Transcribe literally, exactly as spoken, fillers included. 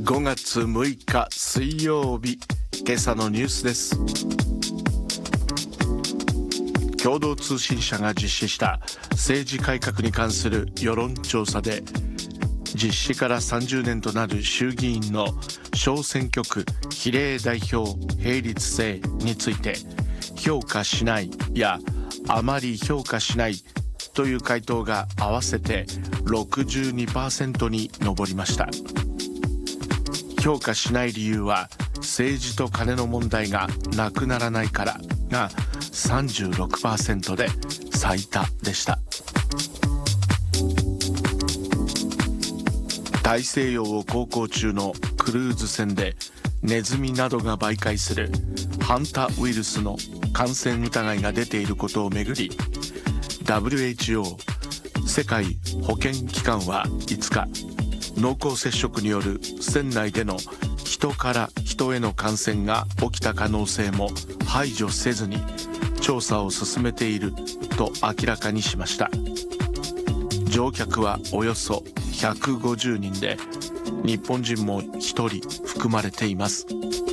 ごがつむいか水曜日、今朝のニュースです。共同通信社が実施した政治改革に関する世論調査で、実施からさんじゅうねんとなる衆議院の小選挙区比例代表並立制について、評価しないやあまり評価しないという回答が合わせて ろくじゅうにパーセント に上りました。評価しない理由は政治と金の問題がなくならないからが さんじゅうろくパーセント で最多でした。大西洋を航行中のクルーズ船でネズミなどが媒介するハンタウイルスの感染疑いが出ていることをめぐり、 ダブリューエイチオー 世界保健機関はいつか、濃厚接触による船内での人から人への感染が起きた可能性も排除せずに調査を進めていると明らかにしました。乗客はおよそひゃくごじゅうにんで、日本人もひとり含まれています。